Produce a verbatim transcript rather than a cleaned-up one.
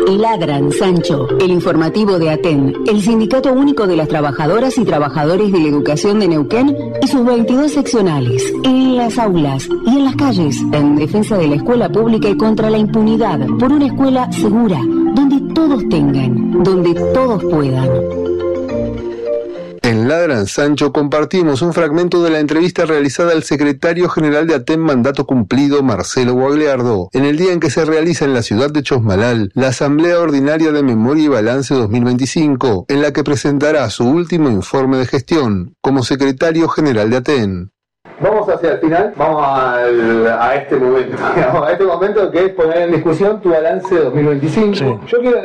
Ladran, Sancho, el informativo de ATEN, el Sindicato Único de las Trabajadoras y Trabajadores de la Educación de Neuquén y sus veintidós seccionales, en las aulas y en las calles, en defensa de la escuela pública y contra la impunidad, por una escuela segura, donde todos tengan, donde todos puedan. En Ladran, Sancho compartimos un fragmento de la entrevista realizada al secretario general de ATEN Mandato Cumplido, Marcelo Guagliardo, en el día en que se realiza en la ciudad de Chosmalal la Asamblea Ordinaria de Memoria y Balance dos mil veinticinco, en la que presentará su último informe de gestión como secretario general de ATEN. Vamos hacia el final, vamos al, a este momento, a este momento que es poner en discusión tu balance dos mil veinticinco. Sí. Yo quiero